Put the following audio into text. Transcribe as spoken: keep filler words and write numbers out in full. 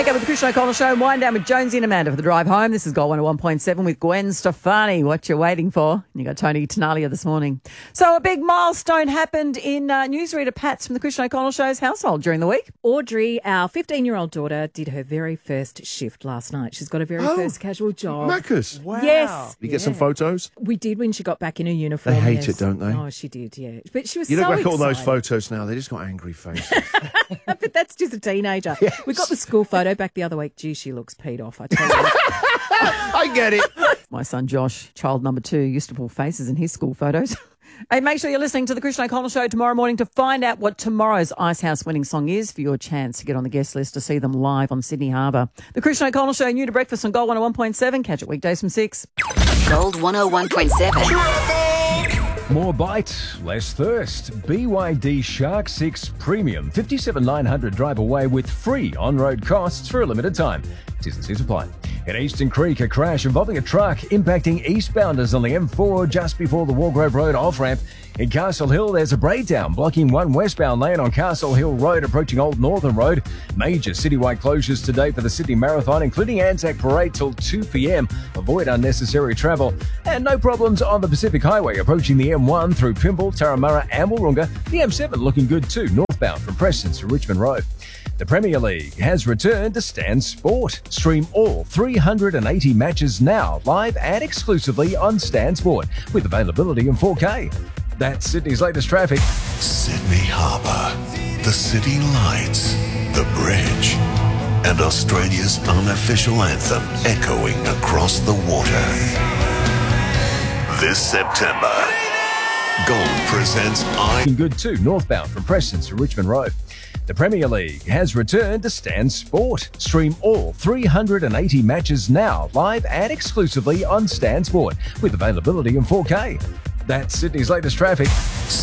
Wake up with the Christian O'Connell Show and wind down with Jonesy and Amanda for the drive home. This is Gold one oh one point seven with Gwen Stefani. What you're waiting for. And you got Tony Tenalia this morning. So a big milestone happened in uh, newsreader Pat's from the Christian O'Connell Show's household during the week. Audrey, our fifteen-year-old daughter, did her very first shift last night. She's got her very Oh, first casual job. Macca's. Wow. Yes. Did you get some photos? We did when she got back in her uniform. They hate yes. it, don't they? Oh, she did, yeah. But she was You so look back at all excited. those photos now, they just got angry faces. But that's just a teenager. Yes. We got the school photo back the other week. Gee, she looks peed off, I tell you. I get it. My son Josh, child number two, used to pull faces in his school photos. Hey, make sure you're listening to the Christian O'Connell Show tomorrow morning to find out what tomorrow's Icehouse winning song is for your chance to get on the guest list to see them live on Sydney Harbour. The Christian O'Connell Show, new to breakfast on Gold one oh one point seven. Catch it weekdays from six. Gold one oh one point seven. More bite, less thirst. B Y D Shark six Premium. fifty-seven nine hundred drive away with free on-road costs for a limited time. T's and C's apply. At Eastern Creek, a crash involving a truck impacting eastbounders on the M four just before the Wargrove Road off-ramp. In Castle Hill, there's a breakdown blocking one westbound lane on Castle Hill Road approaching Old Northern Road. Major citywide closures today for the Sydney Marathon, including Anzac Parade till two p.m. Avoid unnecessary travel. And no problems on the Pacific Highway approaching the M one through Pymble, Turramurra and Woorolga. The M seven looking good too, northbound from Preston to Richmond Road. The Premier League has returned to Stan Sport. Stream all three hundred eighty matches now, live and exclusively on Stan Sport, with availability in four K. That's Sydney's latest traffic. Sydney Harbour, the city lights, the bridge, and Australia's unofficial anthem echoing across the water. This September, Gold presents I... Looking good too, northbound from Preston to Richmond Road. The Premier League has returned to Stan Sport. Stream all three hundred eighty matches now, live and exclusively on Stan Sport, with availability in four K. That's Sydney's latest traffic.